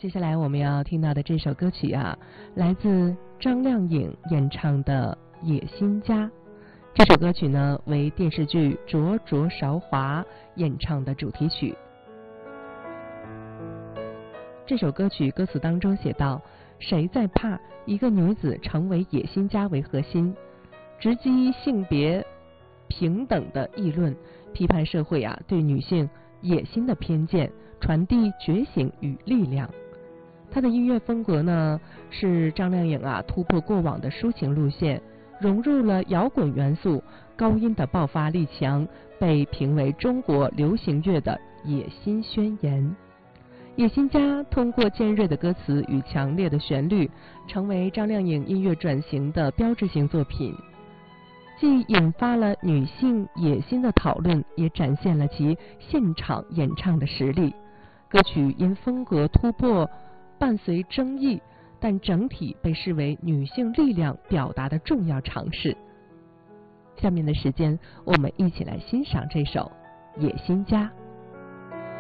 接下来我们要听到的这首歌曲啊，来自张靓颖演唱的《野心家》。这首歌曲呢，为电视剧《灼灼韶华》演唱的主题曲。这首歌曲歌词当中写道：谁在怕一个女子成为野心家为核心，直击性别平等的议论，批判社会对女性野心的偏见，传递觉醒与力量。她的音乐风格呢，是张靓颖突破过往的抒情路线，融入了摇滚元素，高音的爆发力强，被评为中国流行乐的野心宣言。野心家通过尖锐的歌词与强烈的旋律，成为张靓颖音乐转型的标志性作品，既引发了女性野心的讨论，也展现了其现场演唱的实力。歌曲因风格突破伴随争议，但整体被视为女性力量表达的重要尝试。下面的时间，我们一起来欣赏这首《野心家》。